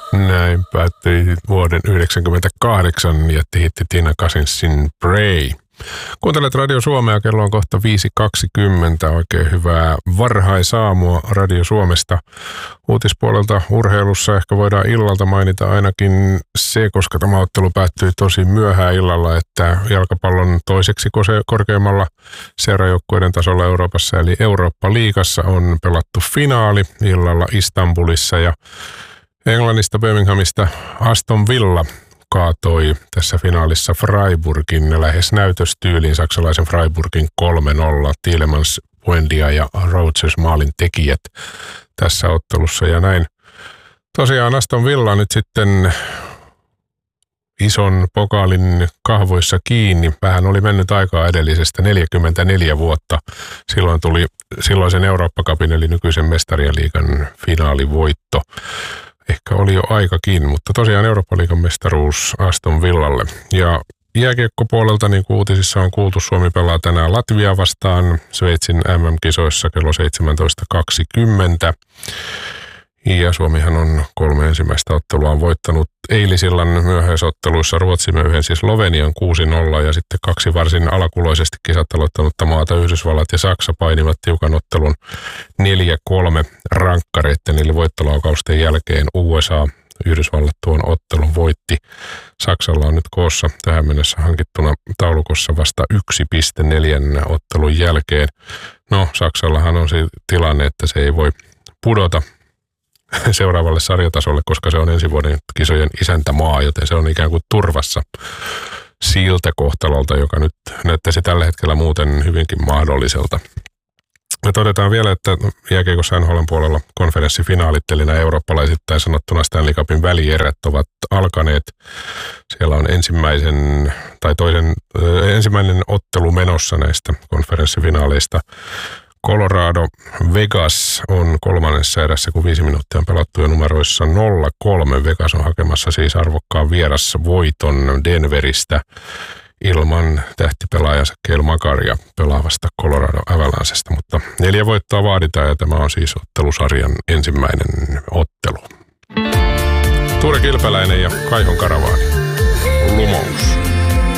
Näin päättyi vuoden 1998 ja hitti Tina Cousinsin Pray. Kuuntelet Radio Suomea, kello on kohta 5.20. Oikein hyvää varhaisaamua Radio Suomesta. Uutispuolelta urheilussa ehkä voidaan illalta mainita ainakin se, koska tämä ottelu päättyi tosi myöhään illalla, että jalkapallon toiseksi korkeimmalla seurajoukkueiden tasolla Euroopassa, eli Eurooppa-liigassa on pelattu finaali illalla Istanbulissa ja Englannista Birminghamista Aston Villa kaatoi tässä finaalissa Freiburgin lähes näytöstyyliin, saksalaisen Freiburgin 3-0. Tielemans, Buendia ja Rodgers maalin tekijät tässä ottelussa ja näin. Tosiaan Aston Villa nyt sitten ison pokaalin kahvoissa kiinni. Vähän oli mennyt aikaa edellisestä 44 vuotta. Silloin tuli silloisen Eurooppa-cupin eli nykyisen Mestarien liigan finaalivoitto. Ehkä oli jo aikakin, mutta tosiaan Eurooppa-liigan mestaruus Aston Villalle. Ja jääkiekkopuolelta, niin kuin uutisissa on kuultu, Suomi pelaa tänään Latviaa vastaan Sveitsin MM-kisoissa kello 17.20. Ja Suomihan on 3 ensimmäistä ottelua voittanut eilisillan myöhäisotteluissa. Ruotsi myöhensi Slovenian 6-0 ja sitten 2 varsin alakuloisesti kisat aloittanutta maata Yhdysvallat ja Saksa painivat tiukan ottelun 4-3 rankkareitten eli voittolaukausten jälkeen. USA Yhdysvallat tuon ottelun voitti. Saksalla on nyt koossa tähän mennessä hankittuna taulukossa vasta 1,4 ottelun jälkeen. No, Saksallahan on se tilanne, että se ei voi pudota seuraavalle sarjatasolle, koska se on ensi vuoden kisojen isäntämaa, joten se on ikään kuin turvassa siltä kohtalolta, joka nyt näyttäisi tällä hetkellä muuten hyvinkin mahdolliselta. Me todetaan vielä, että jääkiekossa NHL:n puolella konferenssifinaalit, eli nämä eurooppalaisittain sanottuna Stanley Cupin välierät ovat alkaneet. Siellä on ensimmäinen ottelu menossa näistä konferenssifinaaleista. Colorado Vegas on kolmannessa erässä, kun 5 minuuttia on pelattu ja numeroissa 0-3. Vegas on hakemassa siis arvokkaan vierasvoiton Denveristä ilman tähtipelaajansa Cale Makaria pelaavasta Colorado Avalancesta, mutta 4 voittoa vaaditaan ja tämä on siis ottelusarjan ensimmäinen ottelu. Ture Kilpeläinen ja Kaihon Karavaani. Lumous.